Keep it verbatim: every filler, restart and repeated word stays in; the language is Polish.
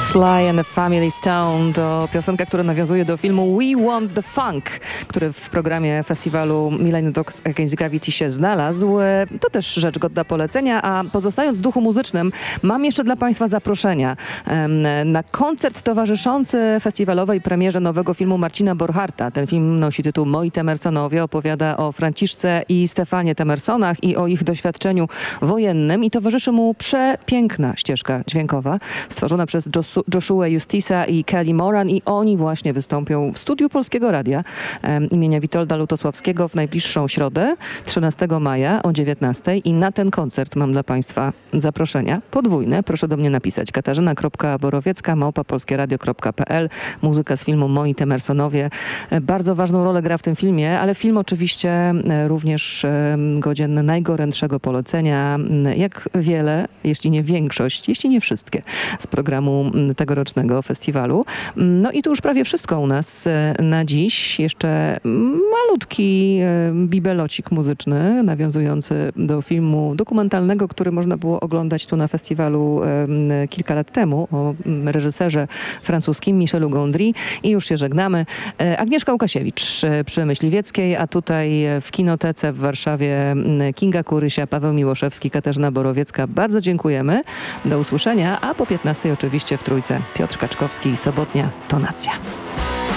Sly and the Family Stone to piosenka, która nawiązuje do filmu We Want the Funk, który w programie festiwalu Millennium Dogs Against Gravity się znalazł. To też rzecz godna polecenia, a pozostając w duchu muzycznym, mam jeszcze dla Państwa zaproszenia na koncert towarzyszący festiwalowej premierze nowego filmu Marcina Borcharta. Ten film nosi tytuł Moi Temersonowie, opowiada o Franciszce i Stefanie Temersonach i o ich doświadczeniu wojennym i towarzyszy mu przepiękna ścieżka dźwiękowa, stworzona przez Joshua Justisa i Kelly Moran, i oni właśnie wystąpią w studiu Polskiego Radia um, imienia Witolda Lutosławskiego w najbliższą środę, trzynastego maja o dziewiętnastej, i na ten koncert mam dla Państwa zaproszenia podwójne. Proszę do mnie napisać katarzyna kropka borowiecka małpa polskieradio kropka p l. Muzyka z filmu Moi Temersonowie. Bardzo ważną rolę gra w tym filmie, ale film oczywiście również godzien najgorętszego polecenia, jak wiele, jeśli nie większość, jeśli nie wszystkie z programu tegorocznego festiwalu. No i to już prawie wszystko u nas na dziś. Jeszcze malutki bibelocik muzyczny nawiązujący do filmu dokumentalnego, który można było oglądać tu na festiwalu kilka lat temu, o reżyserze francuskim Michelu Gondry. I już się żegnamy. Agnieszka Łukasiewicz przy Myśliwieckiej, a tutaj w Kinotece w Warszawie Kinga Kurysia, Paweł Miłoszewski, Katarzyna Borowiecka. Bardzo dziękujemy. Do usłyszenia, a po piętnastej oczywiście w Trójce Piotr Kaczkowski i sobotnia tonacja.